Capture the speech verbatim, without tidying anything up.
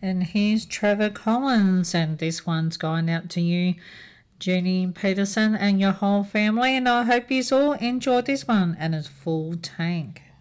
And here's Trevor Collins, and this one's going out to you, Jenny Peterson, and your whole family. And I hope you all enjoyed this one, and it's full tank.